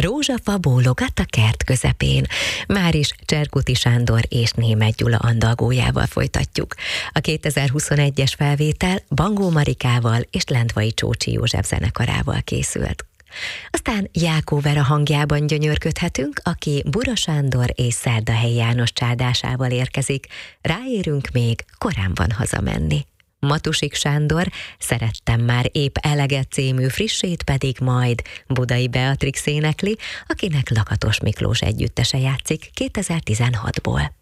Rózsafa bólogat a kert közepén. Máris Cserkuti Sándor és Németh Gyula andalgójával folytatjuk. A 2021-es felvétel Bangó Marikával és Lendvai Csócsi József zenekarával készült. Aztán Jákó Vera hangjában gyönyörködhetünk, aki Bura Sándor és Szerdahelyi János csárdásával érkezik. Ráérünk még, korán van hazamenni. Matusik Sándor Szerettem már épp eleget című frissét pedig majd Budai Beatrix énekli, akinek Lakatos Miklós együttese játszik 2016-ból.